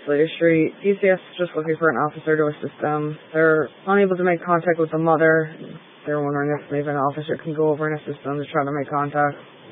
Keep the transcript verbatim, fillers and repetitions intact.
Slater Street. D C S is just looking for an officer to assist them. They're unable to make contact with the mother. They're wondering if maybe an officer can go over and assist them to try to make contact.